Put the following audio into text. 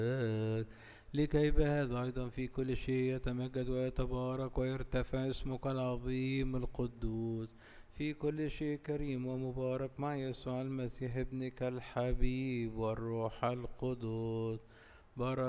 لكي بهذا أيضا في كل شيء يتمجد ويتبارك ويرتفع اسمك العظيم القدوس في كل شيء كريم ومبارك مع يسوع المسيح ابنك الحبيب والروح القدس.